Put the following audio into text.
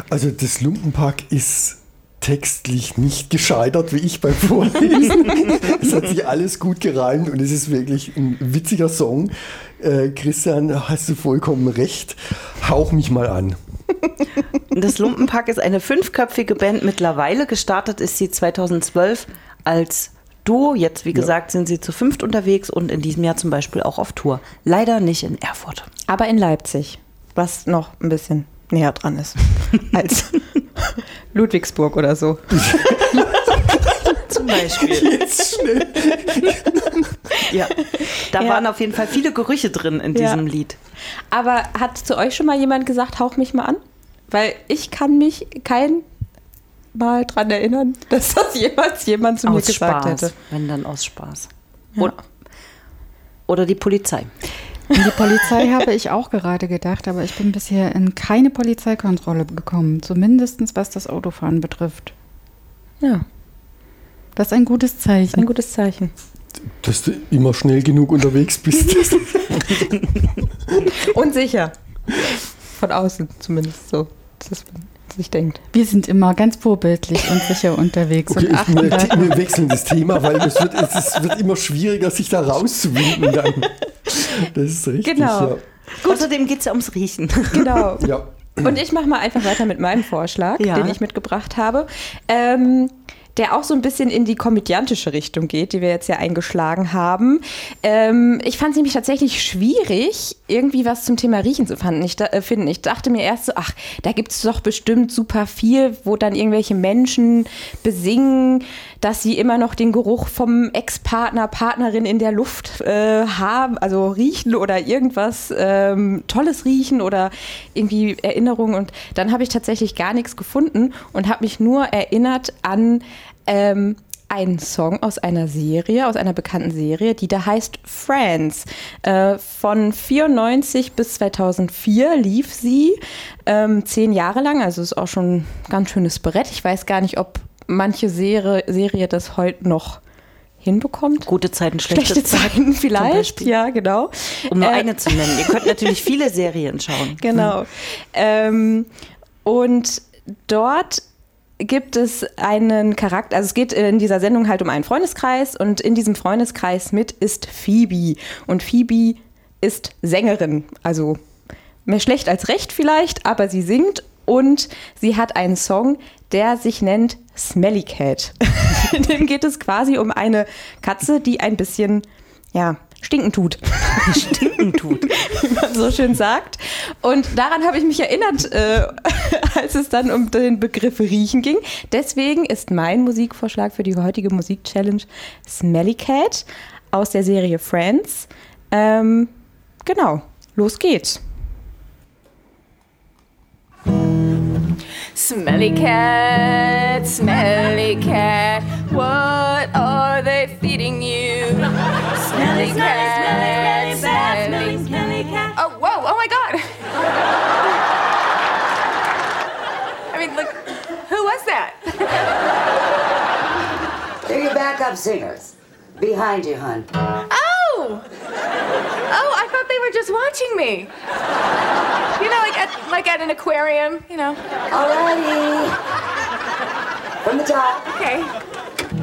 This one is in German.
Also das Lumpenpack ist textlich nicht gescheitert, wie ich beim Vorlesen. Es hat sich alles gut gereimt und es ist wirklich ein witziger Song. Christian, hast du vollkommen recht. Hauch mich mal an. Das Lumpenpack ist eine 5-köpfige Band. Mittlerweile gestartet ist sie 2012 als Duo. Jetzt, wie gesagt, sind sie zu 5 unterwegs und in diesem Jahr zum Beispiel auch auf Tour. Leider nicht in Erfurt. Aber in Leipzig, was noch ein bisschen näher dran ist als Ludwigsburg oder so. Zum Beispiel. Jetzt schnell. Ja, da waren auf jeden Fall viele Gerüche drin in diesem Lied. Aber hat zu euch schon mal jemand gesagt, hauch mich mal an? Weil ich kann mich kein Mal dran erinnern, dass das jemals jemand zu mir gesagt hätte. Wenn dann aus Spaß. Ja. Oder die Polizei. An die Polizei habe ich auch gerade gedacht, aber ich bin bisher in keine Polizeikontrolle gekommen. Zumindest was das Autofahren betrifft. Ja. Das ist ein gutes Zeichen. Ein gutes Zeichen. Dass du immer schnell genug unterwegs bist. Und sicher. Von außen zumindest so. Das sich denkt. Wir sind immer ganz vorbildlich und sicher unterwegs. Okay, und achten wir wechseln das Thema, weil es wird immer schwieriger, sich da rauszuwinden dann. Das ist richtig. Genau. Ja. Außerdem geht es ja ums Riechen. Genau. Ja. Und ich mache mal einfach weiter mit meinem Vorschlag, den ich mitgebracht habe. Der auch so ein bisschen in die komödiantische Richtung geht, die wir jetzt ja eingeschlagen haben. Ich fand es nämlich tatsächlich schwierig, irgendwie was zum Thema Riechen zu finden. Ich dachte mir erst so, ach, da gibt es doch bestimmt super viel, wo dann irgendwelche Menschen besingen, dass sie immer noch den Geruch vom Ex-Partner, Partnerin in der Luft haben, also riechen oder irgendwas Tolles riechen oder irgendwie Erinnerungen. Und dann habe ich tatsächlich gar nichts gefunden und habe mich nur erinnert an einen Song aus einer Serie, aus einer bekannten Serie, die da heißt Friends. Von 94 bis 2004 lief sie 10 Jahre lang, also ist auch schon ein ganz schönes Brett. Ich weiß gar nicht, ob manche Serie das heute noch hinbekommt. Gute Zeiten, schlechte Zeiten vielleicht, ja, genau. Um nur eine zu nennen. Ihr könnt natürlich viele Serien schauen. Genau. Und dort gibt es einen Charakter, also es geht in dieser Sendung halt um einen Freundeskreis und in diesem Freundeskreis mit ist Phoebe. Und Phoebe ist Sängerin, also mehr schlecht als recht vielleicht, aber sie singt und sie hat einen Song, der sich nennt Smelly Cat. In dem geht es quasi um eine Katze, die ein bisschen, stinken tut. Stinken tut. Wie man so schön sagt. Und daran habe ich mich erinnert, als es dann um den Begriff Riechen ging. Deswegen ist mein Musikvorschlag für die heutige Musik-Challenge Smelly Cat aus der Serie Friends. Genau, los geht's. Smelly cat, what are they feeding you? Smelly cat, smelly cat. Oh, whoa, oh my God. I mean, look, who was that? They're your backup singers. Behind you, hon. Oh, I thought they were just watching me. You know, like at an aquarium, you know. Alrighty. From the top. Okay.